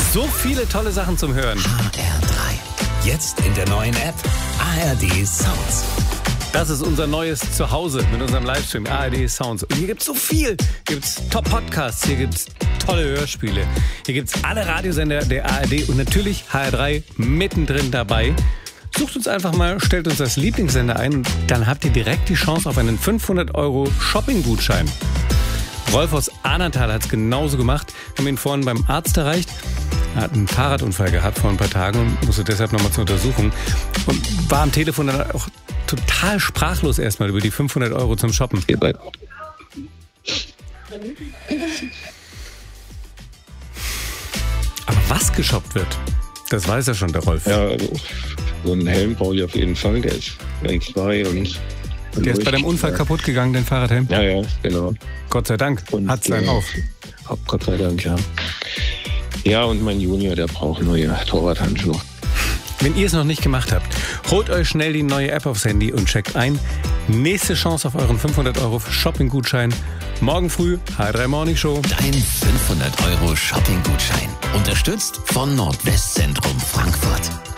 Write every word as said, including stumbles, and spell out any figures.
So viele tolle Sachen zum Hören. H R drei. Jetzt in der neuen App A R D Sounds. Das ist unser neues Zuhause mit unserem Livestream A R D Sounds. Und hier gibt's so viel. Hier gibt's Top-Podcasts, hier gibt's tolle Hörspiele. Hier gibt's alle Radiosender der A R D und natürlich H R drei mittendrin dabei. Sucht uns einfach mal, stellt uns als Lieblingssender ein und dann habt ihr direkt die Chance auf einen fünfhundert Euro Shopping-Gutschein. Rolf aus Ahrntal hat es genauso gemacht. Wir haben ihn vorhin beim Arzt erreicht. Er hat einen Fahrradunfall gehabt vor ein paar Tagen und musste deshalb nochmal zur Untersuchung. Und war am Telefon dann auch total sprachlos erstmal über die fünfhundert Euro zum Shoppen. Aber was geshoppt wird, das weiß ja schon der Rolf. Ja, so einen Helm brauche ich auf jeden Fall. Der ist eigentlich frei und... Der ist bei dem Unfall kaputt gegangen, den Fahrradhelm? Ja, ja, genau. Gott sei Dank. Hat's einen äh, auf. Gott sei Dank, ja. Ja, und mein Junior, der braucht neue Torwarthandschuhe. Wenn ihr es noch nicht gemacht habt, holt euch schnell die neue App aufs Handy und checkt ein. Nächste Chance auf euren fünfhundert Euro Shopping-Gutschein. Morgen früh, H R drei Morning Show. Dein fünfhundert Euro Shopping-Gutschein. Unterstützt von Nordwestzentrum Frankfurt.